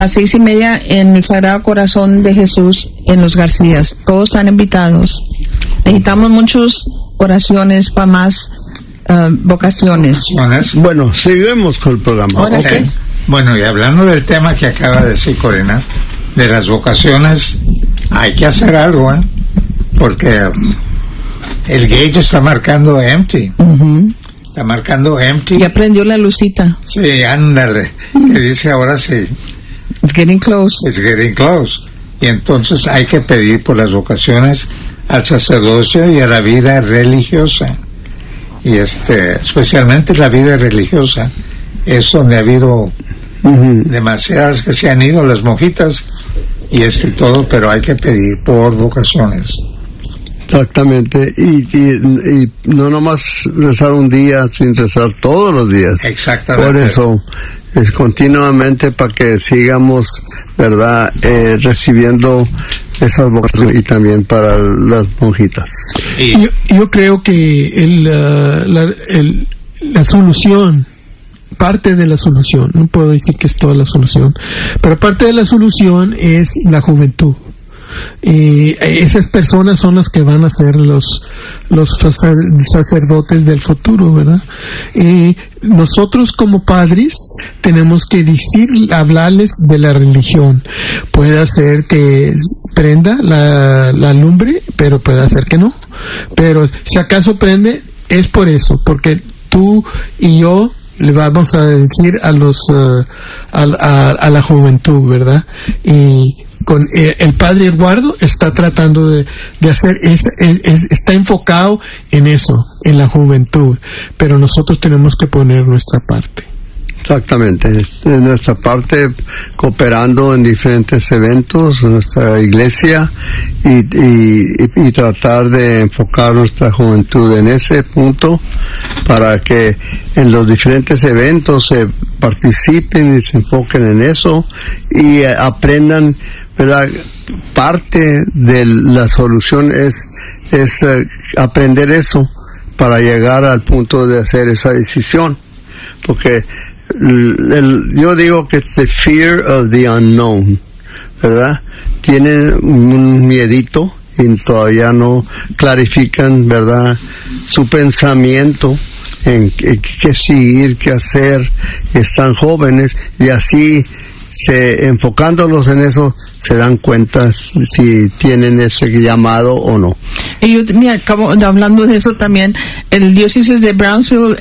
las 6:30 en el Sagrado Corazón de Jesús en Los Garcías. Todos están invitados. Necesitamos muchas oraciones para más vocaciones. Bueno, seguimos con el programa. Ahora sí. Bueno, y hablando del tema que acaba de decir Corina, de las vocaciones, hay que hacer algo, porque el gauge está marcando empty. Está marcando empty. Ya prendió la lucita. Sí, ándale. Que dice ahora sí. It's getting close. It's getting close. Y entonces hay que pedir por las vocaciones al sacerdocio y a la vida religiosa. Y especialmente la vida religiosa es donde ha habido demasiadas que se han ido, las monjitas y todo, pero hay que pedir por vocaciones. Exactamente, y no nomás rezar un día, sin rezar todos los días. Exactamente. Por eso es continuamente para que sigamos, ¿verdad?, recibiendo esas vocaciones, y también para las monjitas. Yo creo que la solución, parte de la solución, no puedo decir que es toda la solución, pero parte de la solución es la juventud. Esas personas son las que van a ser los sacerdotes del futuro, ¿verdad? Nosotros como padres tenemos que hablarles de la religión. Puede ser que prenda la lumbre, pero puede ser que no. Pero si acaso prende, es por eso, porque tú y yo le vamos a decir a la juventud, ¿verdad? Y con el padre Eduardo está tratando de hacer está enfocado en eso, en la juventud, pero nosotros tenemos que poner nuestra parte. Exactamente, de nuestra parte, cooperando en diferentes eventos en nuestra iglesia y tratar de enfocar nuestra juventud en ese punto para que en los diferentes eventos se participen y se enfoquen en eso y aprendan, ¿verdad? Parte de la solución es aprender eso para llegar al punto de hacer esa decisión, porque yo digo que es the fear of the unknown, ¿verdad? Tienen un miedito y todavía no clarifican, ¿verdad?, su pensamiento en qué seguir, qué hacer. Están jóvenes y así, enfocándolos en eso, se dan cuenta si tienen ese llamado o no. Y yo me acabo hablando de eso también. El diócesis de Brownsville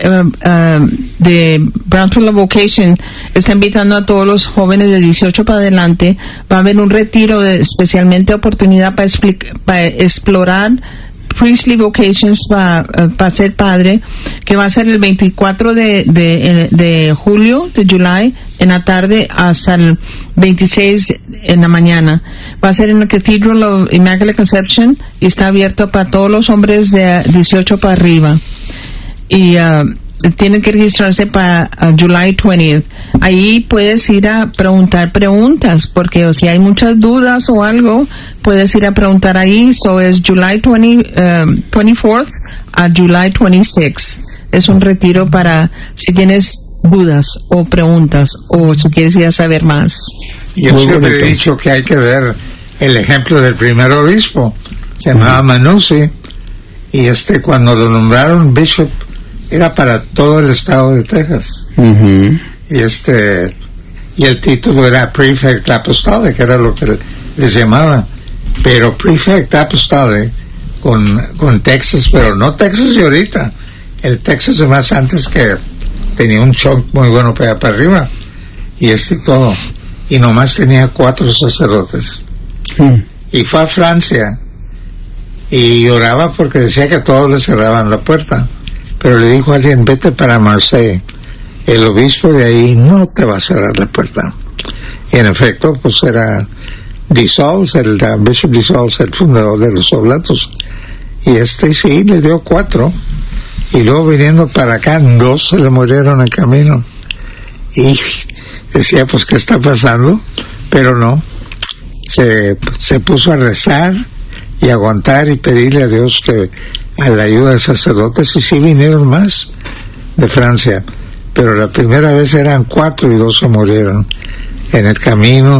Vocation está invitando a todos los jóvenes de 18 para adelante. Va a haber un retiro especialmente oportunidad para explorar priestly vocations para ser padre, que va a ser el 24 de julio, de July, en la tarde hasta el 26 en la mañana. Va a ser en el Cathedral of Immaculate Conception y está abierto para todos los hombres de 18 para arriba. Y tienen que registrarse para July 20th. Ahí puedes ir a preguntar preguntas, porque si hay muchas dudas o algo, puedes ir a preguntar ahí. So es July 24th a July 26th. Es un retiro para si tienes dudas o preguntas o si quieres ir a saber más. Yo siempre he dicho que hay que ver el ejemplo del primer obispo. Se llamaba Manuzzi, y cuando lo nombraron bishop era para todo el estado de Texas. Y el título era Prefect Apostolic, que era lo que les llamaban, pero Prefect Apostolic con Texas, pero no Texas de ahorita, el Texas de más antes, que tenía un chunk muy bueno para arriba, y todo, y nomás tenía 4 sacerdotes. Y fue a Francia y lloraba porque decía que todos le cerraban la puerta, pero le dijo a alguien: vete para Marseille, el obispo de ahí no te va a cerrar la puerta. Y en efecto, pues era Dissolves, el Bishop Dissolves, el fundador de los Oblatos, y sí le dio 4, y luego viniendo para acá 2 se le murieron en camino, y decía: pues ¿qué está pasando? Pero no, se puso a rezar y aguantar y pedirle a Dios que a la ayuda de sacerdotes, y sí vinieron más de Francia, pero la primera vez eran 4 y 2 se murieron. en el camino